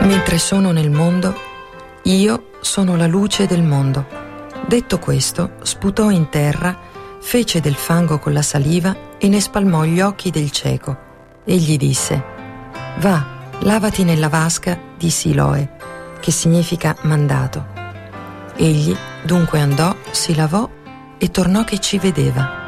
Mentre sono nel mondo, io sono la luce del mondo. Detto questo, sputò in terra, fece del fango con la saliva e ne spalmò gli occhi del cieco. E gli disse: va, lavati nella vasca di Siloe, che significa mandato. Egli dunque andò, si lavò e tornò che ci vedeva.